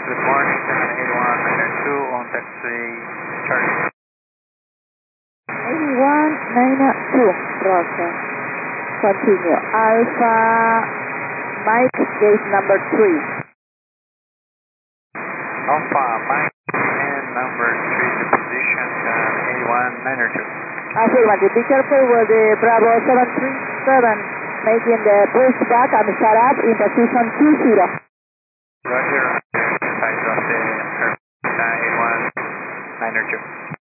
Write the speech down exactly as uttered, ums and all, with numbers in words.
Good morning, seven eight one nine two on taxi Charlie. eighty-one ninety-two, Roger. Continue. Alpha Mike, gate number three. Alpha Mike and number three, the position uh, eighty-one ninety-two. Affirmative. Be careful with the Bravo seven three seven making the push back and start up in position two zero. Roger, size of the eighty-one ninety-two.